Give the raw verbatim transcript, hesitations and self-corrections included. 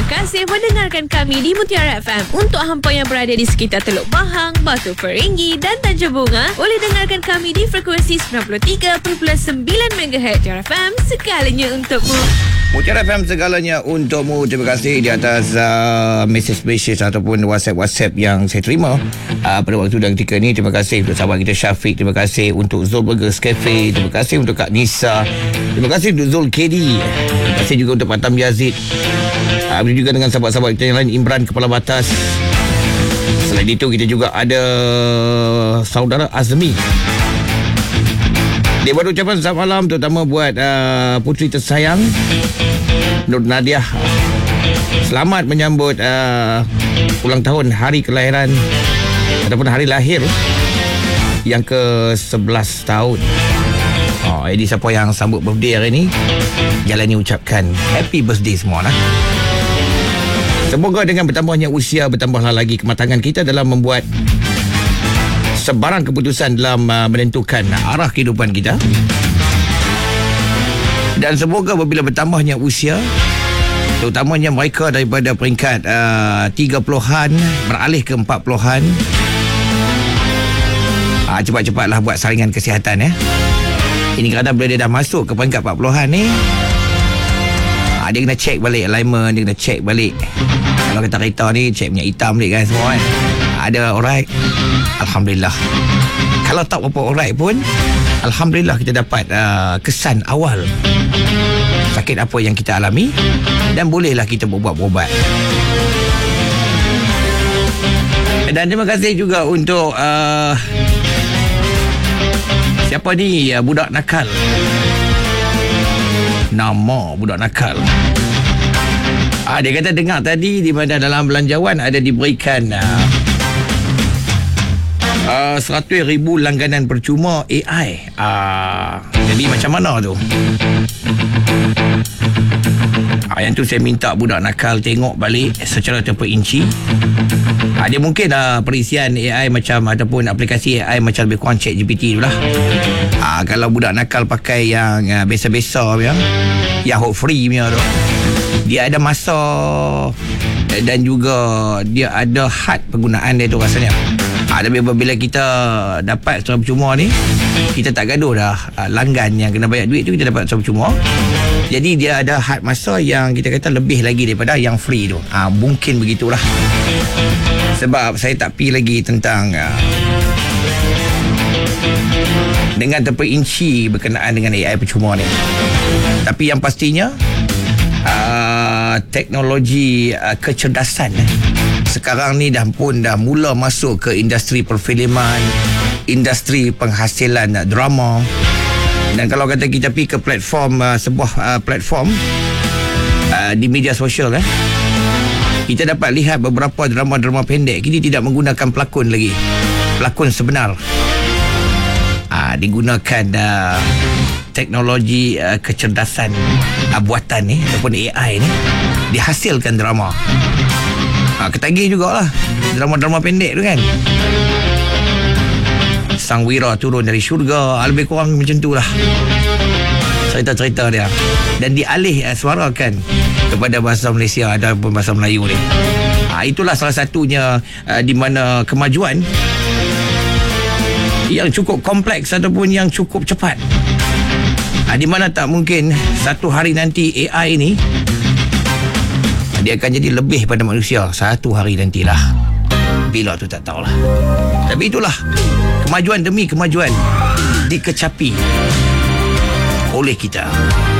kasih mendengarkan kami di Mutiara F M. Untuk hampa yang berada di sekitar Teluk Bahang, Batu Ferringhi dan Tanjung Bunga, boleh dengarkan kami di frekuensi sembilan puluh tiga perpuluhan sembilan megahertz. Mutiara F M, segalanya untukmu. Mutiara F M, segalanya untukmu. Terima kasih di atas uh, mesej-mesej ataupun WhatsApp-WhatsApp yang saya terima uh, pada waktu dan ketika ni. Terima kasih untuk sahabat kita Syafiq. Terima kasih untuk Zul Burgers Cafe. Terima kasih untuk Kak Nisa. Terima kasih untuk Zul K D. Terima kasih juga untuk Patam Yazid. Uh, juga dengan sahabat-sahabat kita yang lain, Imran Kepala Batas. Selain itu kita juga ada saudara Azmi. Dia baru ucapan selamat malam terutama buat uh, puteri tersayang Nur Nadiah. Selamat menyambut uh, ulang tahun hari kelahiran ataupun hari lahir yang ke sebelas tahun. Oh, jadi siapa yang sambut birthday hari ni, jalan ni ucapkan happy birthday semua lah. Semoga dengan bertambahnya usia, bertambahlah lagi kematangan kita dalam membuat sebarang keputusan dalam uh, menentukan arah kehidupan kita. Dan semoga apabila bertambahnya usia, terutamanya mereka daripada peringkat uh, tiga puluhan beralih ke empat puluhan, uh, cepat-cepatlah buat saringan kesihatan ya. Ini kerana bila dia dah masuk ke peringkat empat puluhan ni, uh, dia kena check balik alignment, dia kena check balik. Kalau kereta-kereta ni check minyak hitam balik kan semua kan. Ada alright, alhamdulillah. Kalau tak apa alright pun, alhamdulillah kita dapat uh, kesan awal sakit apa yang kita alami dan bolehlah kita berubat-berubat. Dan terima kasih juga untuk uh, siapa ni, uh, budak nakal. Nama budak nakal. Ah, dia kata dengar tadi di mana dalam belanjawan ada diberikan uh, Uh, seratus ribu langganan percuma A I. Uh, jadi macam mana tu? Uh, yang tu saya minta budak nakal tengok balik secara terperinci. Uh, dia mungkin uh, perisian A I macam ataupun aplikasi A I macam lebih kurang ChatGPT tu lah. Uh, kalau budak nakal pakai yang uh, biasa-biasa yang, yang hot free punya tu, dia ada masa dan juga dia ada had penggunaan dia tu rasanya. Ha, tapi apabila kita dapat secara percuma ni, kita tak gaduh dah ha, langgan yang kena bayar duit tu, kita dapat secara percuma. Jadi dia ada had masa yang kita kata lebih lagi daripada yang free tu. Ha, mungkin begitulah. Sebab saya tak pi lagi tentang ha, dengan terperinci berkenaan dengan A I percuma ni. Tapi yang pastinya uh, teknologi uh, kecerdasan eh, sekarang ni dah pun dah mula masuk ke industri perfilman, industri penghasilan drama. Dan kalau kata kita pergi ke platform uh, sebuah uh, platform uh, di media sosial eh, kita dapat lihat beberapa drama-drama pendek kini tidak menggunakan pelakon lagi, pelakon sebenar. Uh, digunakan uh, teknologi uh, kecerdasan uh, buatan ni ataupun A I ni, dihasilkan drama. Ha, ketagih jugalah drama-drama pendek tu kan. Sang Wira turun dari syurga, lebih kurang macam tu lah cerita-cerita dia. Dan dialih uh, suarakan kepada bahasa Malaysia ataupun bahasa Melayu ni. Ha, itulah salah satunya uh, di mana kemajuan yang cukup kompleks ataupun yang cukup cepat. Ha, di mana tak mungkin satu hari nanti A I ni dia akan jadi lebih pada manusia satu hari nantilah. Bila tu tak tahulah. Tapi itulah kemajuan demi kemajuan dikecapi oleh kita.